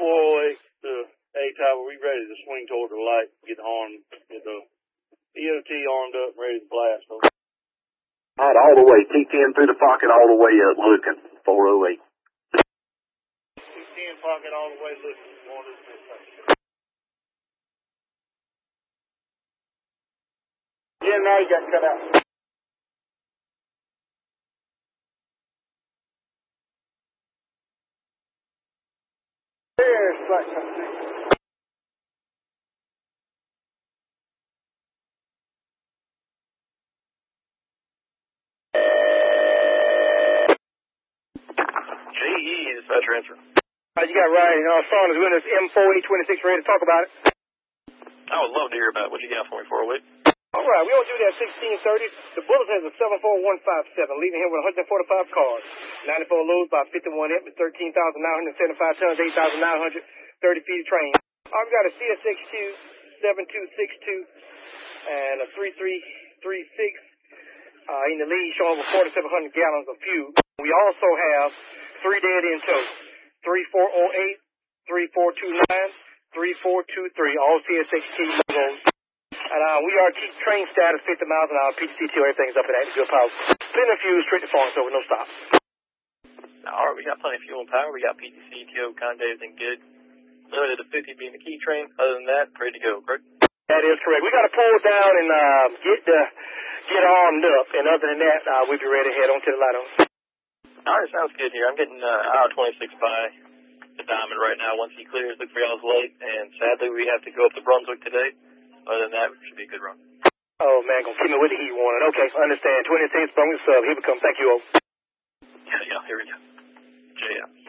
408 to A-Tower. We ready to swing toward the light, get on, get the EOT armed up, ready to blast. All right, all the way. T10 through the pocket, all the way up, looking. 408. T10 pocket all the way, looking. Yeah, now you got cut out. There's flight number 6. GE, dispatcher answer. You got Ryan Saunders is with us, M4826, ready to talk about it. I would love to hear about it. What you got for me, 408? All right, we all do that 1630. The bulletin has a 74157, leaving here with 145 cars. 94 loads by 51 M, 13,975 tons, 8,930 feet of train. We got a CSX2 7262 and a 3336 in the lead, showing over 4,700 gallons of fuel. We also have 3 dead in tow: 3408, 3429, 3423, all CSX2 logos. And we are keep train status 50 miles an hour, PTCTO, everything's up and at good power. Plenty of fuel, straight to Florence over, no stop. All right, we got plenty of fuel and power. We got PTCTO, contact, everything good. Limited to 50 being the key train. Other than that, ready to go, correct? That is correct. We got to pull down and get armed up. And other than that, we'll be ready to head on to the light on. All right, sounds good here. I'm getting hour 26 by the Diamond right now. Once he clears, look for y'all's late. And sadly, we have to go up to Brunswick today. Other than that, it should be a good run. Oh, man, gonna keep me with the heat warning. Okay, understand. 20 Brunswick sub. Here we come. Thank you, all. Yeah, here we go. JF.